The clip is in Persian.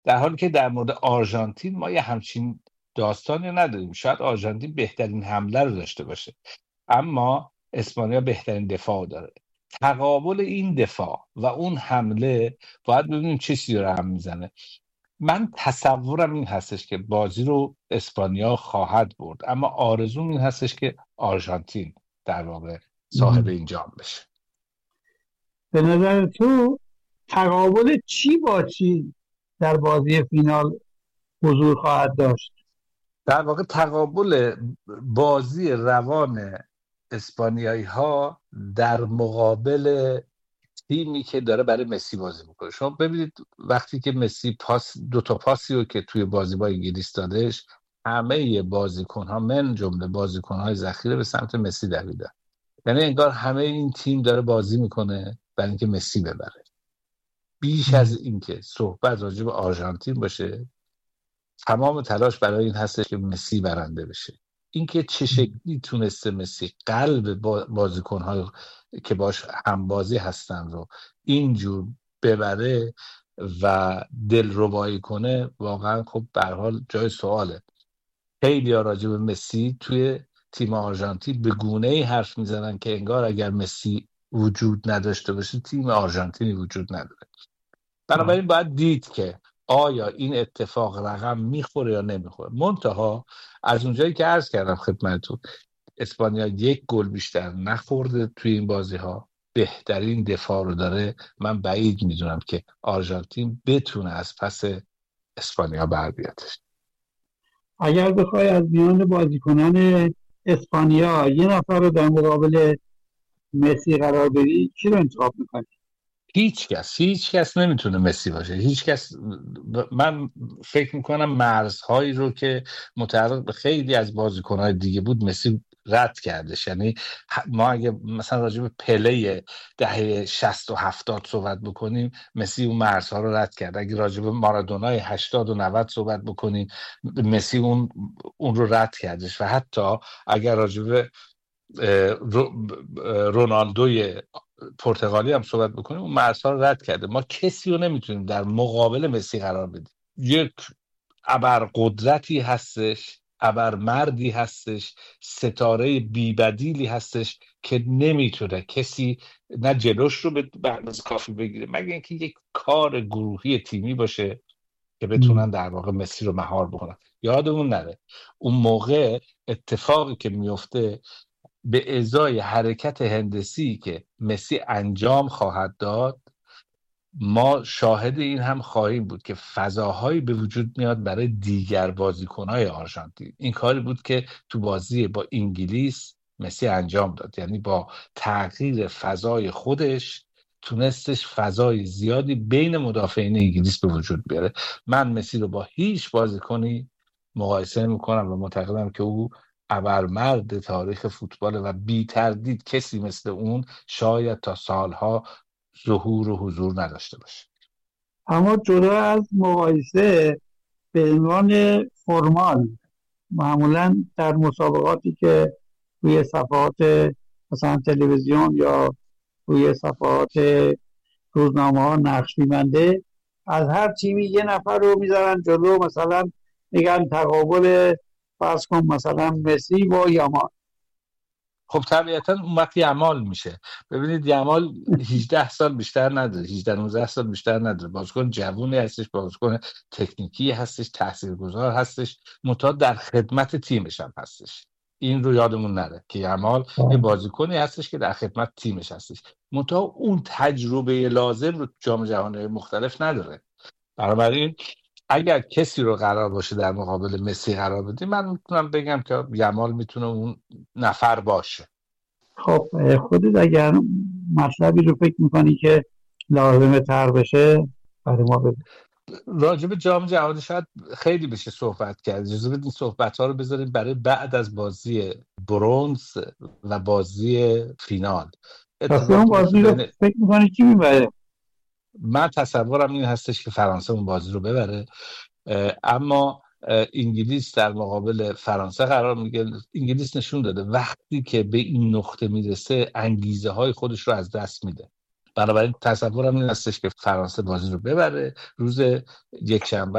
در حالی که در مورد آرژانتین ما یه همچین داستانی نداریم. شاید آرژانتین بهترین حمله رو داشته باشه اما اسپانیا بهترین دفاع داره. تقابل این دفاع و اون حمله باید ببینیم چه چیزی رو هم میزنه. من تصورم این هستش که بازی رو اسپانیا خواهد برد اما آرزوم این هستش که آرژانتین در واقع صاحب این جام بشه. به نظر تو تقابل چی با چی در بازی فینال حضور خواهد داشت؟ در واقع تقابل بازی روان اسپانیایی ها در مقابل تیمی که داره برای مسی بازی میکنه. شما ببینید وقتی که مسی دو تا پاسی رو که توی بازی با انگلیس دادش، همه بازیکن‌ها من جمله بازیکن‌های ذخیره به سمت مسی دویدن. یعنی انگار همه این تیم داره بازی میکنه برای اینکه مسی ببره. بیش از اینکه صحبت راجع به آرژانتین باشه، تمام تلاش برای این هست که مسی برنده بشه. اینکه چه شکلی تونسته مسی قلب بازیکن‌های که باش همبازی هستن رو اینجور ببره و دلربایی کنه، واقعا خب به هر حال جای سواله. خیلی راجع به مسی توی تیم آرژانتین به گونه‌ای حرف میزنن که انگار اگر مسی وجود نداشته باشه تیم آرژانتینی وجود نداره. بنابراین باید دید که آیا این اتفاق رقم میخوره یا نمیخوره. منتها از اونجایی که عرض کردم خدمتتون اسپانیا یک گل بیشتر نخورده توی این بازی ها، بهترین دفاع رو داره. من بعید میدونم که آرژانتین بتونه از پس اسپانیا بر بیادش. اگر بخوای از میان بازیکنان اسپانیا یه نفر رو در مقابل مسی قرار بدی کی رو انتخاب میکنی؟ هیچ کس نمیتونه مسی باشه. هیچ کس. من فکر میکنم مرزهایی رو که متعلق به خیلی از بازیکنهای دیگه بود مسی رد کردش. یعنی ما اگه مثلا راجع به پله دهه 60 و 70 صحبت بکنیم مسی اون مرزها رو رد کرد. اگه راجع به مارادونای 80 و 90 صحبت بکنیم مسی اون رو رد کردش. و حتی اگر راجع به رونالدوی پرتغالی هم صحبت بکنیم اون مرزها رو رد کرده. ما کسی رو نمیتونیم در مقابل مسی قرار بدیم. یک ابرقدرتی هستش، ابرمردی هستش، ستاره بیبدیلی هستش که نمیتونه کسی نه جلوش رو به اندازه کافی بگیره مگر اینکه یک کار گروهی تیمی باشه که بتونن در واقع مسی رو مهار بکنن. یادمون نره اون موقع اتفاقی که میفته به ازای حرکت هندسی که مسی انجام خواهد داد، ما شاهد این هم خواهیم بود که فضاهایی به وجود میاد برای دیگر بازیکنهای آرژانتین. این کاری بود که تو بازی با انگلیس مسی انجام داد. یعنی با تغییر فضای خودش تونستش فضای زیادی بین مدافعین انگلیس به وجود بیاره. من مسی رو با هیچ بازیکنی مقایسه نمی‌کنم و معتقدم که او ابرمرد تاریخ فوتبال و بی تردید کسی مثل اون شاید تا سالها ظهور و حضور نداشته باشه. اما جدا از مقایسه به عنوان فرمال معمولا در مسابقاتی که روی صفحات مثلا تلویزیون یا روی صفحات روزنامه ها نقش می‌بنده از هر تیمی یه نفر رو میذارن جلو، مثلا میگن تقابل فرض کن مثلا مسی با یامان. خب طبیعتا اون وقت یامال میشه. ببینید یامال 18 سال بیشتر نداره، 18-19 سال بیشتر نداره. بازیکن جوونی هستش، بازیکن تکنیکی هستش، تاثیرگذار هستش، منتها در خدمت تیمش هم هستش. این رو یادمون نره که یامال یه بازیکنی هستش که در خدمت تیمش هستش، منتها اون تجربه لازم رو جام جهانی مختلف نداره. بنابراین اگر کسی رو قرار باشه در مقابل مسی قرار بدیم من میتونم بگم که یامال میتونه اون نفر باشه. خب خودت اگر مطلبی رو فکر میکنی که لازمه تر بشه برای ما بگو. راجب جام جهانی شاید خیلی بشه صحبت کرد. اجازه بدین صحبت ها رو بذاریم برای بعد از بازی برنز و بازی فینال. پس اون بازی رو فکر میکنی کی میبره؟ من تصورم این هستش که فرانسه اون بازی رو ببره، اما انگلیس در مقابل فرانسه قرار میگیره. انگلیس نشون داده وقتی که به این نقطه میرسه انگیزه های خودش رو از دست میده. بنابراین تصورم این هستش که فرانسه بازی رو ببره. روز یکشنبه